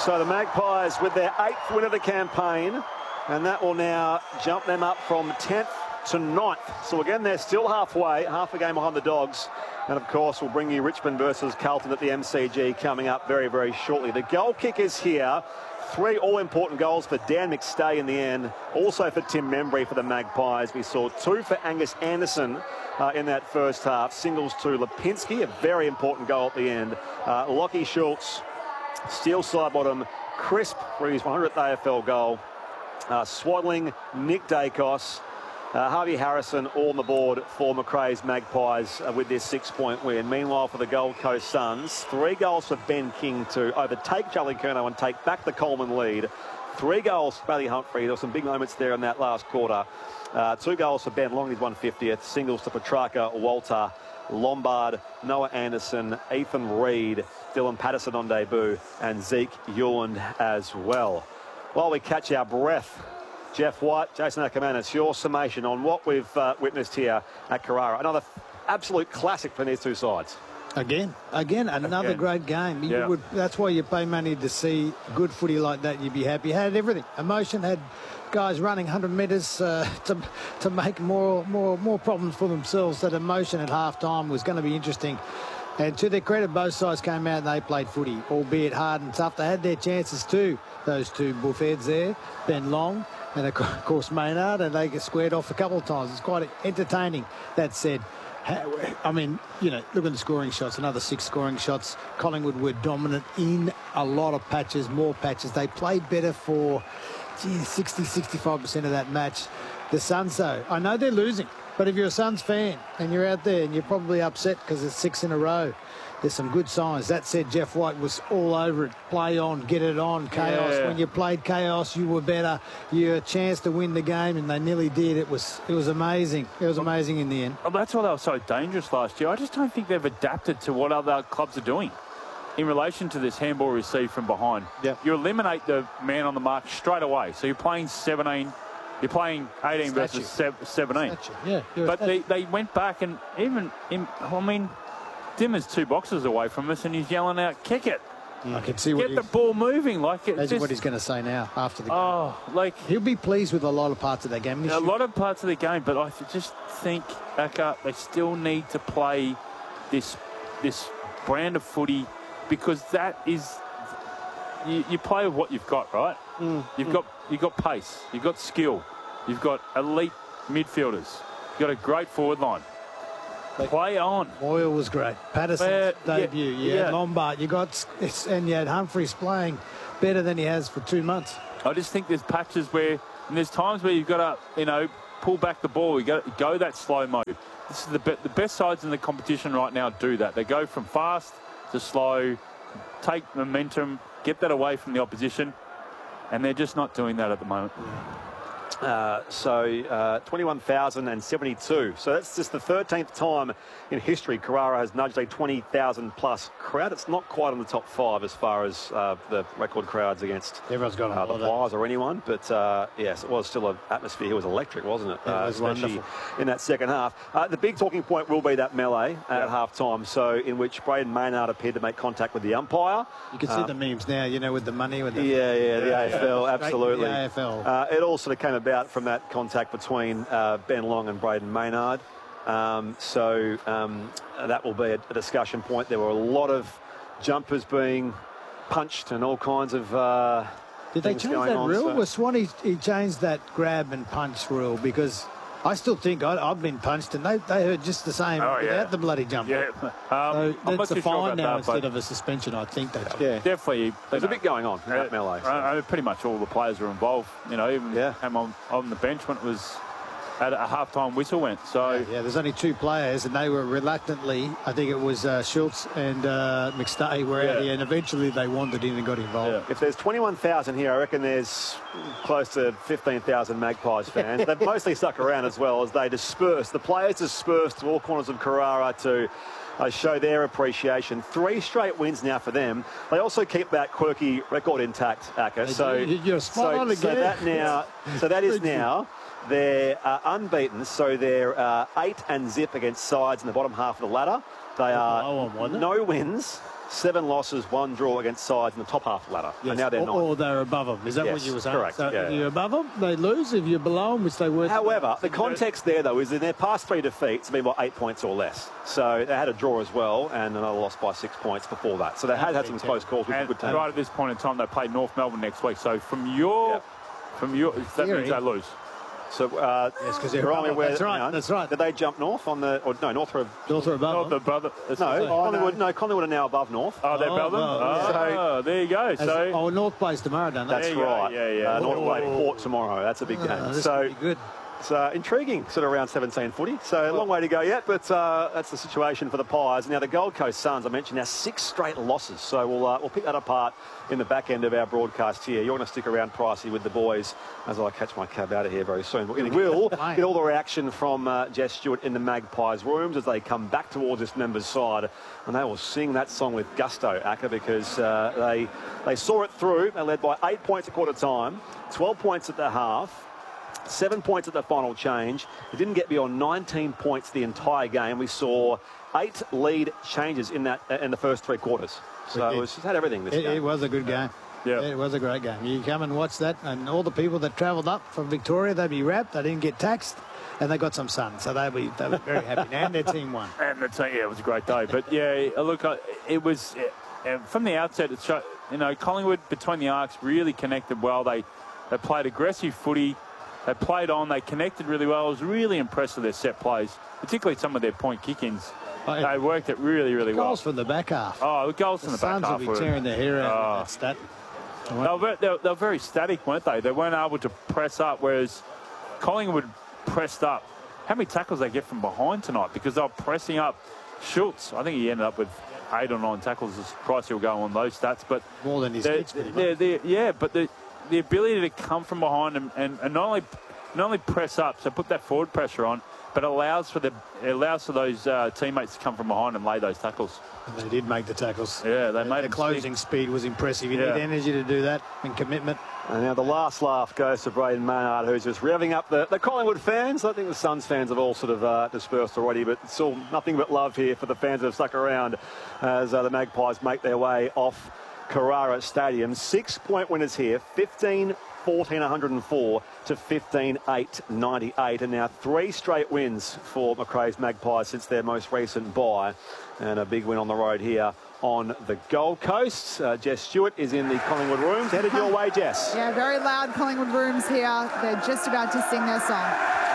So the Magpies with their 8th win of the campaign, and that will now jump them up from 10th to 9th. So again, they're still halfway, half a game behind the Dogs. And of course, we'll bring you Richmond versus Carlton at the MCG coming up very, very shortly. The goal kick is here. 3 all-important goals for Dan McStay in the end. Also for Tim Membry for the Magpies. We saw 2 for Angus Anderson in that first half. Singles to Lipinski, a very important goal at the end. Lockie Schultz, steel side bottom, crisp for his 100th AFL goal. Swaddling, Nick Dacos, Harvey Harrison all on the board for Macrae's Magpies with this 6-point win. Meanwhile, for the Gold Coast Suns, 3 goals for Ben King to overtake Charlie Curnow and take back the Coleman lead. 3 goals for Bailey Humphrey. There were some big moments there in that last quarter. 2 goals for Ben Long, his 150th. Singles to Petrarca, Walter, Lombard, Noah Anderson, Ethan Reid, Dylan Patterson on debut, and Zeke Hewland as well. While we catch our breath, Jeff White, Jason Ackermanis, your summation on what we've witnessed here at Carrara. Another absolute classic for these two sides. Again, another great game. Yeah. That's why you pay money to see good footy like that. You'd be happy. Had everything. Emotion, had guys running 100 metres to make more problems for themselves. That emotion at half-time was going to be interesting. And to their credit, both sides came out and they played footy, albeit hard and tough. They had their chances too, those two buffheads there, Ben Long and, of course, Maynard, and they get squared off a couple of times. It's quite entertaining. That said, I mean, you know, look at the scoring shots, another 6 scoring shots. Collingwood were dominant in a lot of patches, more patches. They played better for 60-65% of that match. The Suns, though, I know they're losing, but if you're a Suns fan and you're out there and you're probably upset because it's 6 in a row, there's some good signs. That said, Jeff White was all over it. Play on, get it on, chaos. Yeah. When you played chaos, you were better. You had a chance to win the game, and they nearly did. It was amazing. It was amazing in the end. Well, that's why they were so dangerous last year. I just don't think they've adapted to what other clubs are doing in relation to this handball received from behind. Yep. You eliminate the man on the mark straight away. So you're playing 17. You're playing 18 versus 17. Yeah, but they went back and Dimmer's 2 boxes away from us and he's yelling out, kick it. I can see what Get the ball moving. That's what he's going to say now after the game. Oh, he'll be pleased with a lot of parts of that game. A lot of parts of the game, but I just think, Aka, they still need to play this brand of footy because that is... You play with what you've got, right? You've got pace, you've got skill, you've got elite midfielders, you've got a great forward line. Play on. Moyle was great. Patterson's debut. Yeah. Lombard. You had Humphreys playing better than he has for 2 months. I just think there's patches where, and there's times where you've got to, pull back the ball. You got to go that slow mode. This is the best sides in the competition right now do that. They go from fast to slow, take momentum, get that away from the opposition, and they're just not doing that at the moment. 21,072. So that's just the 13th time in history Carrara has nudged a 20,000 plus crowd. It's not quite on the top 5 as far as the record crowds against everyone's got the Flyers or anyone. But yes, it was still an atmosphere. It was electric, wasn't it? It was wonderful in that second half. The big talking point will be that melee at half time. So in which Braden Maynard appeared to make contact with the umpire. You can see the memes now, with the money. With the the AFL, absolutely. The AFL. It all sort of came about from that contact between Ben Long and Braden Maynard. So that will be a discussion point. There were a lot of jumpers being punched and all kinds of Did they change that rule? Was Swanee, he changed that grab and punch rule? Because I still think I've been punched and they heard just the same without the bloody jump. Yeah. So that's a fine now instead of a suspension, I think. Definitely. There's a bit going on in that melee. Pretty much all the players were involved. Even came on the bench when it was at a half-time whistle went. So there's only 2 players and they were reluctantly, I think it was Schultz and McStay were out here, and eventually they wandered in and got involved. If there's 21,000 here, I reckon there's close to 15,000 Magpies fans. They've mostly stuck around as well as they disperse. The players disperse to all corners of Carrara to show their appreciation. 3 straight wins now for them. They also keep that quirky record intact, Aka. You're spot on again. So that is now... They're unbeaten, so they're 8-0 against sides in the bottom half of the ladder. They are no wins 7 losses, 1 draw against sides in the top half of the ladder. Yes. And now they're 9th. Or they're above them. Is that what Yes, you were saying? correct, So yeah. if you're above them, they lose. If you're below them, which they were. However, the context there, though, is in their past 3 defeats have been, 8 points or less. So they had a draw as well and another loss by 6 points before that. So they had some close calls with And good teams. right at this point in time, they play North Melbourne next week. So from your, that means they lose. So, Yes, because they're remind me above. where- That's right. hang on. That's right. Did they jump North on the... Or no, North are... North are above them. brother. Collingwood are now above North. Oh, they're above them? Oh, There you go. So North plays tomorrow, don't they? That's There you go. right. Yeah. North play Port tomorrow. That's a big game. This So could be good. it's intriguing, sort of round 17 footy. So a long way to go yet, but that's the situation for the Pies. Now the Gold Coast Suns, I mentioned, now 6 straight losses. So we'll pick that apart in the back end of our broadcast here. You're going to stick around, Pricey, with the boys as I catch my cab out of here very soon. We will get all the reaction from Jess Stewart in the Magpies rooms as they come back towards this members' side, and they will sing that song with gusto, Acker, because they saw it through. They led by 8 points at quarter time, 12 points at the half. 7 points at the final change. It didn't get beyond 19 points the entire game. We saw 8 lead changes in the first 3 quarters. So it had everything this game. It was a good game. Yeah. It was a great game. You come and watch that, and all the people that travelled up from Victoria, they'd be wrapped. They didn't get taxed, and they got some sun. So they were very happy. And their team won. And the team, it was a great day. But yeah, look, it was from the outset. It showed, Collingwood between the arcs really connected well. They played aggressive footy. They played on. They connected really well. I was really impressed with their set plays, particularly some of their point kick-ins. They worked it really, really well. Goals from the back half. Oh, the goals from the back Suns half will be tearing their hair out with that stat. They were very static, weren't they? They weren't able to press up, whereas Collingwood pressed up. How many tackles they get from behind tonight? Because they were pressing up. Schultz, I think he ended up with 8 or 9 tackles. As Price will go on those stats, but More than his kicks, pretty much. but the ability to come from behind and not only press up, so put that forward pressure on, but it allows for those teammates to come from behind and lay those tackles. And they did make the tackles. Yeah, they made the them closing speed was impressive. You Yeah. need energy to do that and commitment. And now the last laugh goes to Braden Maynard, who's just revving up the Collingwood fans. I think the Suns fans have all sort of dispersed already, but it's all nothing but love here for the fans that have stuck around as the Magpies make their way off Carrara Stadium. 6-point winners here, 15-14-104 to 15-8-98. And now 3 straight wins for Macrae's Magpies since their most recent bye. And a big win on the road here on the Gold Coast. Jess Stewart is in the Collingwood rooms. Headed your way, Jess. Yeah, very loud Collingwood rooms here. They're just about to sing their song.